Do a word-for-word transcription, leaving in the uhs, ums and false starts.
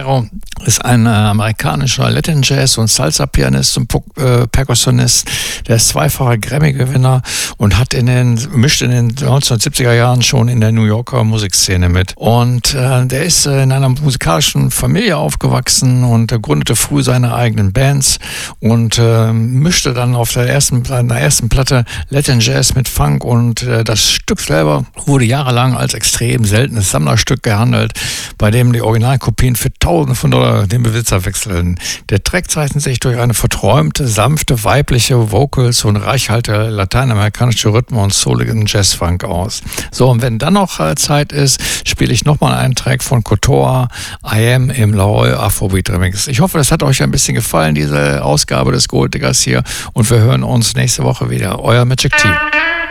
Guerrero ist ein äh, amerikanischer Latin Jazz und Salsa-Pianist und äh, Perkussionist. Der ist zweifacher Grammy-Gewinner und hat in den, mischt in den neunzehnhundertsiebziger Jahren schon in der New Yorker Musikszene mit. Und äh, der ist äh, in einer musikalischen Familie aufgewachsen und äh, gründete früh seine eigenen Bands und äh, mischte dann auf der ersten, seiner ersten Platte Latin Jazz mit Funk, und äh, das Stück selber wurde jahrelang als extrem seltenes Sammlerstück gehandelt, bei dem die Originalkopien für Tausende von Dollar den Besitzer wechseln. Der Track zeichnet sich durch eine verträumte, sanfte, weibliche Vocals und reichhaltige lateinamerikanische Rhythmen und souligen Jazzfunk aus. So, und wenn dann noch äh, Zeit ist, spiele ich nochmal einen Track von Kotoa, I Am im Laoi Afrobeat Remix. Ich hoffe, das hat euch ein bisschen gefallen, diese Ausgabe des Gold Diggers hier, und wir hören uns nächste Woche wieder. Euer Magic Team.